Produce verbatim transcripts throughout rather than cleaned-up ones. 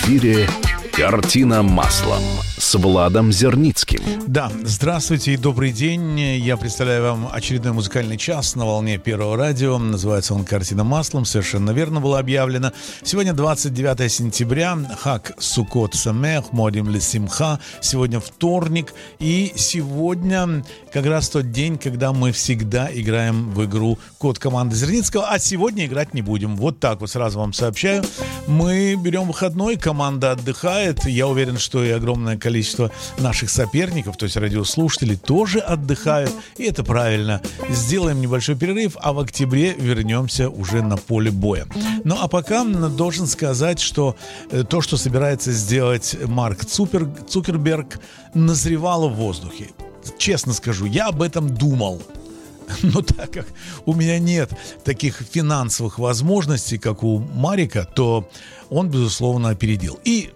эфире «Картина маслом» с Владом Зерницким. Да, здравствуйте и добрый день. Я представляю вам очередной музыкальный час на волне Первого радио. Называется он «Картина маслом». Совершенно верно было объявлено. Сегодня двадцать девятое сентября. Хаг Суккот Самех, Модим Ле Симха. Сегодня вторник. И сегодня как раз тот день, когда мы всегда играем в игру «Код команды Зерницкого». А сегодня играть не будем. Вот так вот сразу вам сообщаю. Мы берем выходной, команда отдыхает. Я уверен, что и огромное количество наших соперников, то есть радиослушателей, тоже отдыхают. И это правильно. Сделаем небольшой перерыв, а в октябре вернемся уже на поле боя. Ну а пока должен сказать, что то, что собирается сделать Марк Цупер, Цукерберг, назревало в воздухе. Честно скажу, я об этом думал. Но так как у меня нет таких финансовых возможностей, как у Марика, то он, безусловно, опередил. И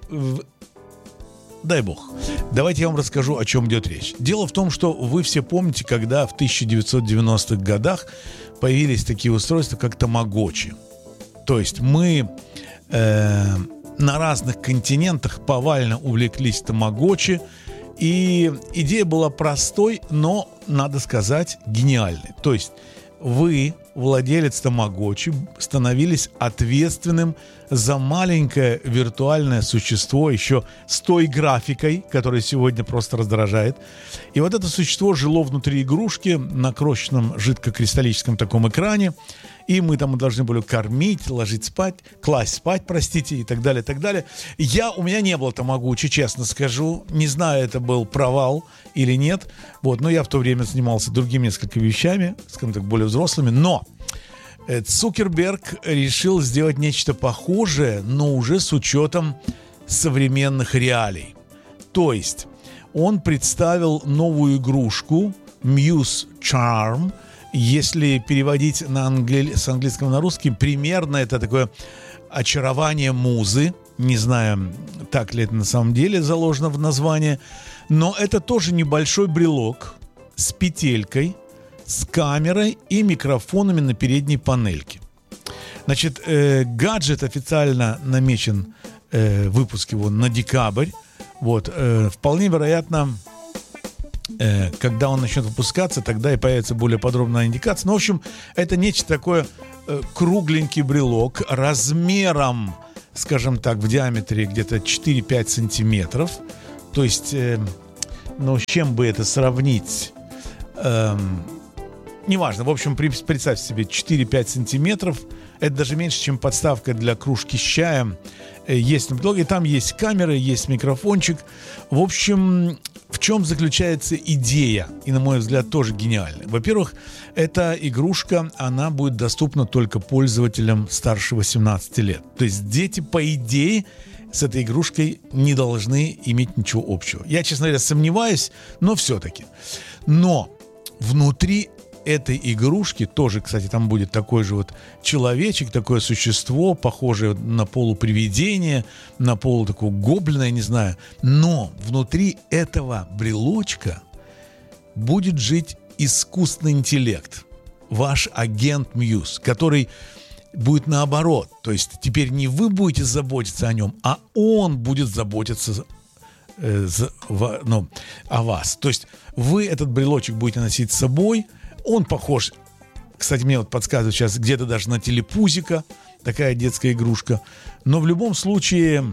дай бог. Давайте я вам расскажу, о чем идет речь. Дело в том, что вы все помните, когда в тысяча девятьсот девяностых годах появились такие устройства, как тамагочи. То есть мы э, на разных континентах повально увлеклись тамагочи. И идея была простой, но, надо сказать, гениальной. То есть вы, владелец тамагочи, становились ответственным за маленькое виртуальное существо, еще с той графикой, которая сегодня просто раздражает. И вот это существо жило внутри игрушки на крошечном жидкокристаллическом таком экране. И мы там должны были кормить, ложить спать, класть спать, простите, и так далее, и так далее. Я, у меня не было тамагочи, честно скажу. Не знаю, это был провал или нет. Вот, но я в то время занимался другими несколькими вещами, скажем так, более взрослыми. Но Цукерберг решил сделать нечто похожее, но уже с учетом современных реалий. То есть он представил новую игрушку Muse Charm. Если переводить на англи... с английского на русский, примерно это такое очарование музы. Не знаю, так ли это на самом деле заложено в названии. Но это тоже небольшой брелок с петелькой, с камерой и микрофонами на передней панельке. Значит, э, гаджет официально намечен, э, выпуск его на декабрь. Вот, э, вполне вероятно, э, когда он начнет выпускаться, тогда и появится более подробная индикация. Ну, в общем, это нечто такое, э, кругленький брелок размером, скажем так, в диаметре где-то четыре-пять сантиметров. То есть, э, ну, с чем бы это сравнить? Э, Неважно, в общем, представьте себе четыре-пять сантиметров. Это даже меньше, чем подставка для кружки с чаем. Есть на предлоге, там есть камера, есть микрофончик. В общем, в чем заключается идея? И, на мой взгляд, тоже гениальная. Во-первых, эта игрушка, она будет доступна только пользователям старше восемнадцати лет. То есть дети, по идее, с этой игрушкой не должны иметь ничего общего. Я, честно говоря, сомневаюсь, но все-таки. Но внутри этой игрушки тоже, кстати, там будет такой же вот человечек, такое существо, похожее на полупривидение, на полу такого гоблина, я не знаю. Но внутри этого брелочка будет жить искусственный интеллект, ваш агент Muse, который будет наоборот. То есть теперь не вы будете заботиться о нем, а он будет заботиться э, за, в, ну, о вас. То есть вы этот брелочек будете носить с собой. Он похож, кстати, мне вот подсказывают сейчас, где-то даже на телепузика, такая детская игрушка. Но в любом случае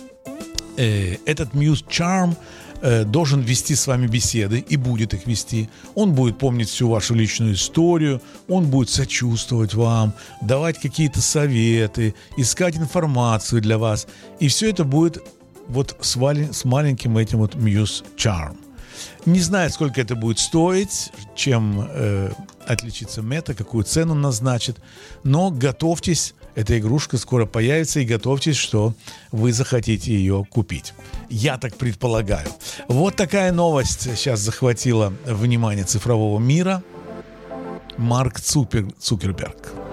э, этот Muse Charm э, должен вести с вами беседы и будет их вести. Он будет помнить всю вашу личную историю, он будет сочувствовать вам, давать какие-то советы, искать информацию для вас. И все это будет вот с, вали, с маленьким этим вот Muse Charm. Не знаю, сколько это будет стоить, чем э, отличится Мета, какую цену назначит, но готовьтесь, эта игрушка скоро появится, и готовьтесь, что вы захотите ее купить. Я так предполагаю. Вот такая новость сейчас захватила внимание цифрового мира. Марк Цупер, Цукерберг.